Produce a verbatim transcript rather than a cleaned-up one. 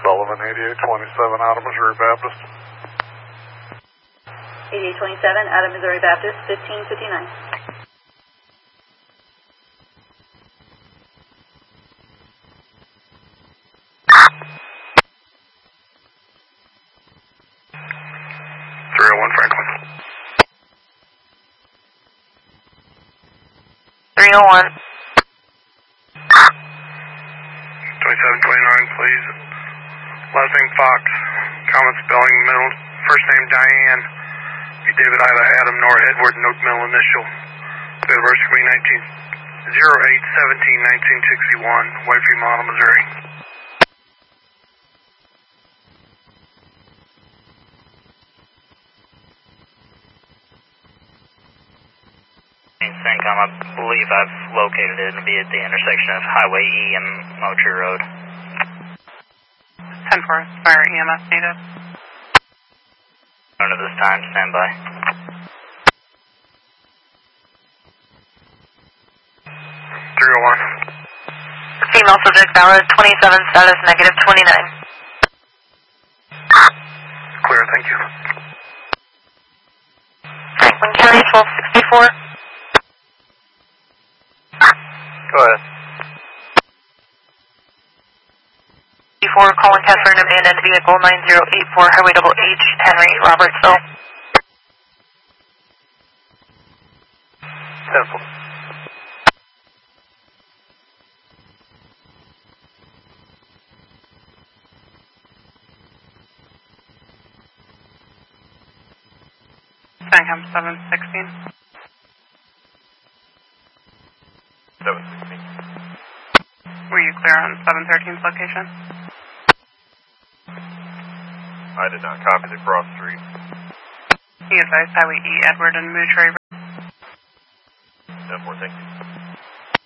Sullivan, eighty-eight twenty-seven out of Missouri Baptist. eighty-eight twenty-seven out of Missouri Baptist, fifteen fifty-nine. three oh one Franklin. three oh one. twenty-seven twenty-nine, please. Last name Fox. Common spelling, middle, first name Diane. Be David Ida Adam Nora Edward, note middle initial. Date of birth screen nineteen oh eight seventeen nineteen sixty-one, Whitefield Model, Missouri. CENTCOM, I believe I've located it. It'll be at the intersection of Highway E and Moultrie Road. ten four, fire E M S needed. None of this time, stand by. three oh one. Female subject valid twenty-seven, status negative twenty-nine. Clear, thank you. Franklin County, twelve sixty-four. Go ahead. Before calling test for an abandoned vehicle, nine zero eight four, Highway double H, Henry, Robertsville. Simple. CENTCOM seven sixteen. seven sixteen. Were you clear on seven thirteen's location? I did not copy the cross street. He advised Highway E, Edward, and Moultrie. ten four, thank you.